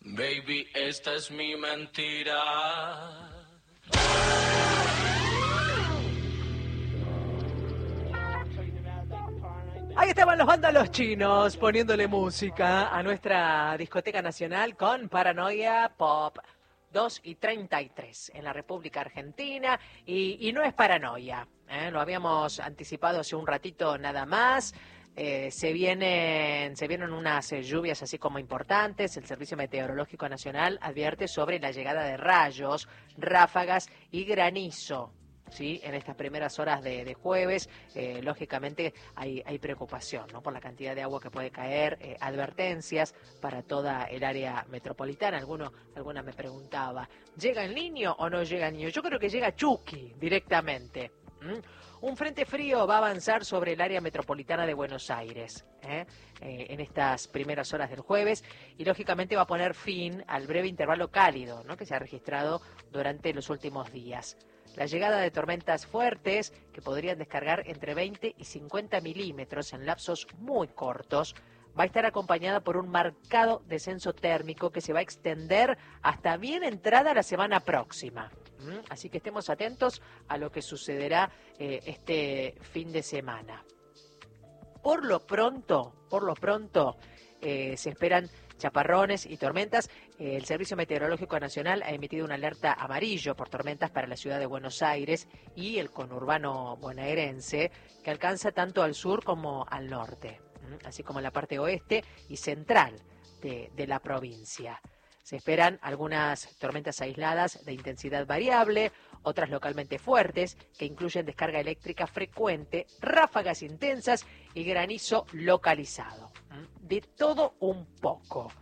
Baby, esta es mi mentira. Ahí estaban los vándalos chinos poniéndole música a nuestra discoteca nacional con Paranoia Pop 2:33 en la República Argentina y no es paranoia, lo habíamos anticipado hace un ratito nada más. Se vienen unas lluvias así como importantes. El Servicio Meteorológico Nacional advierte sobre la llegada de rayos, ráfagas y granizo, ¿sí? En estas primeras horas de jueves. Lógicamente hay preocupación, ¿no?, por la cantidad de agua que puede caer, advertencias para toda el área metropolitana. Alguna me preguntaba, ¿llega el Niño o no llega el Niño? Yo creo que llega Chucky directamente. Un frente frío va a avanzar sobre el área metropolitana de Buenos Aires en estas primeras horas del jueves y lógicamente va a poner fin al breve intervalo cálido, ¿no?, que se ha registrado durante los últimos días. La llegada de tormentas fuertes que podrían descargar entre 20 y 50 milímetros en lapsos muy cortos va a estar acompañada por un marcado descenso térmico que se va a extender hasta bien entrada la semana próxima. Así que estemos atentos a lo que sucederá este fin de semana. Por lo pronto, se esperan chaparrones y tormentas. El Servicio Meteorológico Nacional ha emitido una alerta amarillo por tormentas para la ciudad de Buenos Aires y el conurbano bonaerense, que alcanza tanto al sur como al norte, así como en la parte oeste y central de la provincia. Se esperan algunas tormentas aisladas de intensidad variable, otras localmente fuertes, que incluyen descarga eléctrica frecuente, ráfagas intensas y granizo localizado. De todo un poco.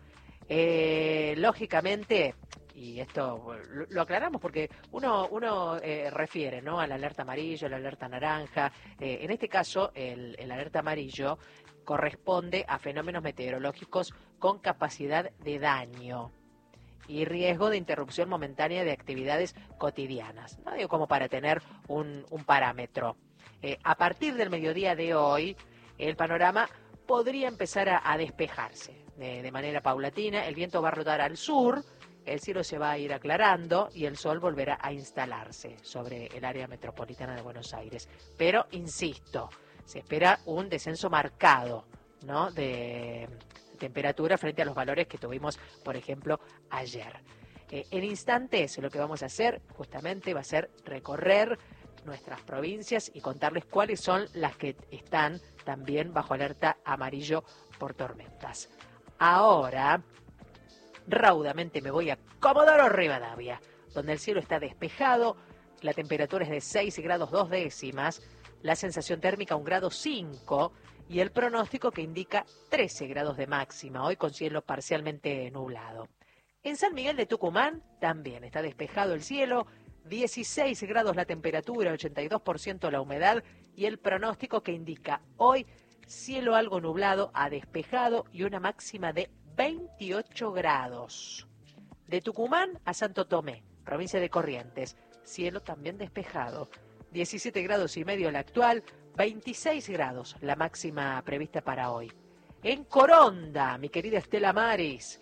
Lógicamente, y esto lo aclaramos porque uno refiere, ¿no?, a la alerta amarillo, a la alerta naranja. En este caso, el alerta amarillo corresponde a fenómenos meteorológicos con capacidad de daño y riesgo de interrupción momentánea de actividades cotidianas, ¿no? Digo, como para tener un parámetro. A partir del mediodía de hoy, el panorama podría empezar a despejarse de manera paulatina. El viento va a rotar al sur, el cielo se va a ir aclarando y el sol volverá a instalarse sobre el área metropolitana de Buenos Aires. Pero, insisto, se espera un descenso marcado, ¿no?, de temperatura frente a los valores que tuvimos, por ejemplo, ayer. En instantes lo que vamos a hacer justamente va a ser recorrer nuestras provincias y contarles cuáles son las que están también bajo alerta amarillo por tormentas. Ahora, raudamente me voy a Comodoro Rivadavia, donde el cielo está despejado, la temperatura es de 6 grados 2 décimas, la sensación térmica 1 grado 5 y el pronóstico que indica 13 grados de máxima, hoy con cielo parcialmente nublado. En San Miguel de Tucumán también está despejado el cielo, 16 grados la temperatura, 82% la humedad y el pronóstico que indica hoy cielo algo nublado a despejado y una máxima de 28 grados. De Tucumán a Santo Tomé, provincia de Corrientes, cielo también despejado, 17 grados y medio la actual, 26 grados la máxima prevista para hoy. En Coronda, mi querida Estela Maris,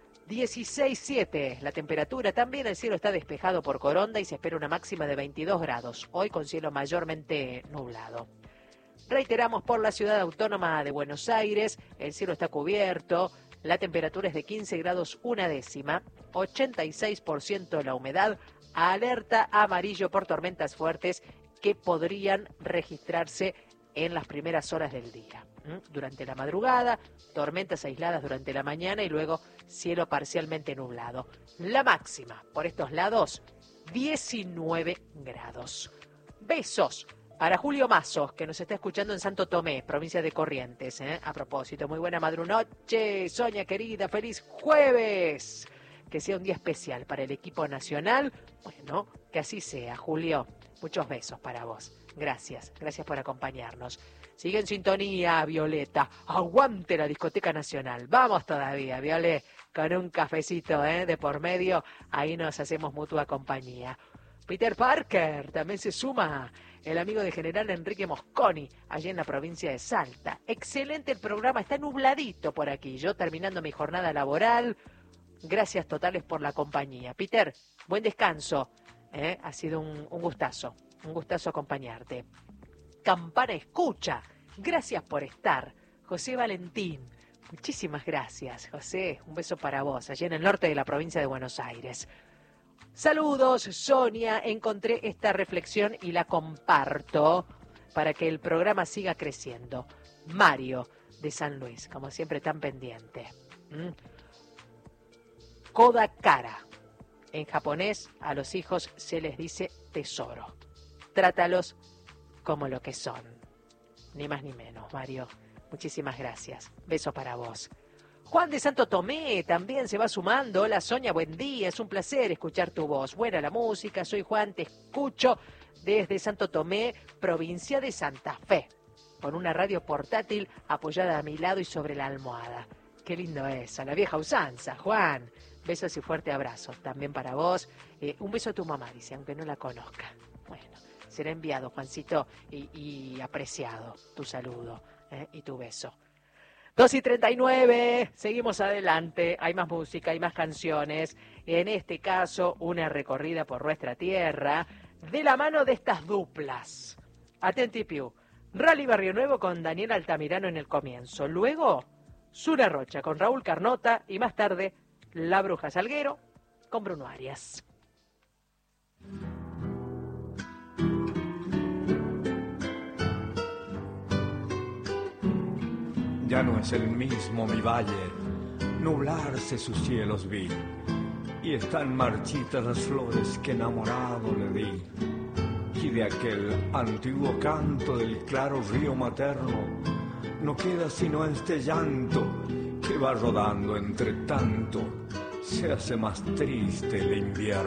16,7 la temperatura, también el cielo está despejado por Coronda y se espera una máxima de 22 grados, hoy con cielo mayormente nublado. Reiteramos, por la ciudad autónoma de Buenos Aires, el cielo está cubierto, la temperatura es de 15 grados 1 décima, 86% la humedad, alerta amarillo por tormentas fuertes que podrían registrarse en las primeras horas del día. Durante la madrugada, tormentas aisladas durante la mañana y luego cielo parcialmente nublado. La máxima por estos lados, 19 grados. Besos para Julio Mazos, que nos está escuchando en Santo Tomé, provincia de Corrientes. A propósito, muy buena madrunoche, Sonia querida, feliz jueves. Que sea un día especial para el equipo nacional. Bueno, que así sea, Julio. Muchos besos para vos. Gracias por acompañarnos. Sigue en sintonía, Violeta. Aguante la discoteca nacional. Vamos todavía, Viole, con un cafecito de por medio. Ahí nos hacemos mutua compañía. Peter Parker también se suma, el amigo de General Enrique Mosconi, allí en la provincia de Salta. Excelente el programa, está nubladito por aquí. Yo terminando mi jornada laboral, Gracias totales por la compañía. Peter, buen descanso. Ha sido un gustazo acompañarte. Campana Escucha, gracias por estar. José Valentín, muchísimas gracias, José. Un beso para vos, allí en el norte de la provincia de Buenos Aires. Saludos, Sonia. Encontré esta reflexión y la comparto para que el programa siga creciendo. Mario, de San Luis, como siempre tan pendiente. Kodakara. En japonés, a los hijos se les dice tesoro. Trátalos como lo que son. Ni más ni menos, Mario. Muchísimas gracias. Beso para vos. Juan de Santo Tomé también se va sumando. Hola, Sonia, buen día. Es un placer escuchar tu voz. Buena la música. Soy Juan, te escucho desde Santo Tomé, provincia de Santa Fe, con una radio portátil apoyada a mi lado y sobre la almohada. Qué lindo eso, la vieja usanza, Juan. Besos y fuerte abrazo. También para vos. Un beso a tu mamá, dice, aunque no la conozca. Bueno, será enviado, Juancito, y apreciado tu saludo y tu beso. 2:39, seguimos adelante. Hay más música, hay más canciones. En este caso, una recorrida por nuestra tierra de la mano de estas duplas. Atenti Piu. Rally Barrio Nuevo con Daniel Altamirano en el comienzo. Luego, Sura Rocha con Raúl Carnota y más tarde, La Bruja Salguero con Bruno Arias. Ya no es el mismo mi valle, nublarse sus cielos vi, y están marchitas las flores que enamorado le di. Y de aquel antiguo canto del claro río materno, no queda sino este llanto que va rodando entre tanto, se hace más triste el invierno.